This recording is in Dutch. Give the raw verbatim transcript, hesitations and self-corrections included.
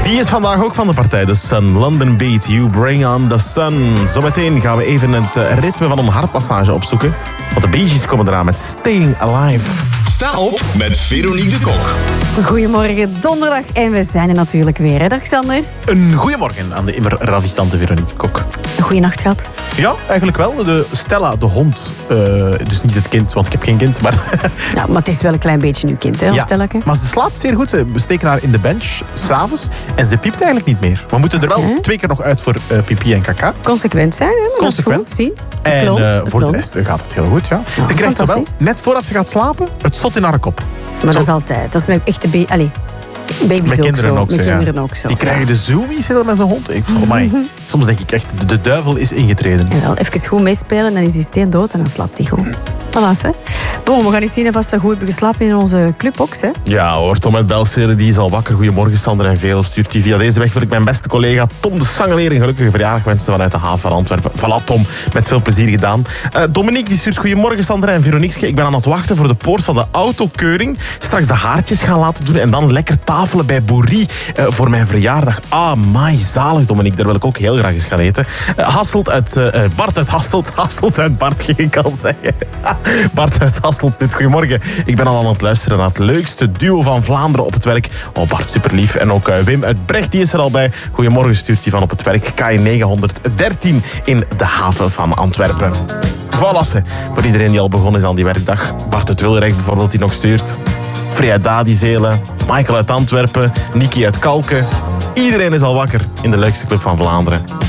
Die is vandaag ook van de partij, The Sun. London Beat, You Bring On The Sun. Zometeen gaan we even het ritme van een hartmassage opzoeken. Want de Bee Gees komen eraan met Staying Alive. Sta op met Veronique de Kok. Goedemorgen, donderdag. En we zijn er natuurlijk weer, hè, dag Xander? Een goeiemorgen aan de immer ravissante Veronique Kok. Een goeie nacht gehad? Ja, eigenlijk wel. De Stella, de hond, uh, dus niet het kind, want ik heb geen kind. Maar, ja, maar het is wel een klein beetje uw kind, hè, ja, Stellake. maar ze slaapt zeer goed. We steken haar in de bench, s'avonds. En ze piept eigenlijk niet meer. We moeten er wel Okay. twee keer nog uit voor uh, pipi en kaka. Consequent zijn, hè? Maar Consequent. Dat is goed. Zie, het En loont, uh, het voor loont. de rest gaat het heel goed, ja. Ja, Ze krijgt zowel, fantastisch. net voordat ze gaat slapen, het zot in haar kop. Maar Zo. dat is altijd. Dat is met echte baby. Allee, baby's Met ook kinderen zo. ook zo, Met ja. kinderen ook zo. Die krijgen de zoomies hè, met zo'n hond. Ik, oh my. Soms denk ik echt, de, de duivel is ingetreden. En wel even goed meespelen, dan is die steen dood en dan slaapt hij goed. Voilà, hè. Bon, we gaan eens zien of ze goed hebben geslapen in onze clubbox, hè. Ja hoor, Tom uit Belseeren, die is al wakker. Goedemorgen, Sander en Velo stuurt die via deze weg. Wil ik mijn beste collega Tom de Sangeleer een gelukkige verjaardag wensen vanuit de haven van Antwerpen. Voilà, Tom, met veel plezier gedaan. Uh, Dominique die stuurt goedemorgen, Sander en Veronique. Ik ben aan het wachten voor de poort van de autokeuring. Straks de haartjes gaan laten doen en dan lekker tafelen bij Boerie uh, voor mijn verjaardag. Ah, my, zalig, Dominique. Daar wil ik ook heel graag eens gaan eten. Uh, Hasselt uit... Uh, Bart uit Hasselt. Hasselt uit Bart, ging ik al zeggen. Bart uit Hasselt stuurt goedemorgen. Ik ben al aan het luisteren naar het leukste duo van Vlaanderen op het werk. Oh, Bart, superlief. En ook uh, Wim uit Brecht, die is er al bij. Goedemorgen stuurt hij van op het werk. K negenhonderddertien in de haven van Antwerpen. Valassen. Voor iedereen die al begonnen is aan die werkdag. Bart uit Wilrijk bijvoorbeeld, die nog stuurt. Freya Dadizelen, Michael uit Antwerpen, Niki uit Kalken. Iedereen is al wakker in de leukste club van Vlaanderen.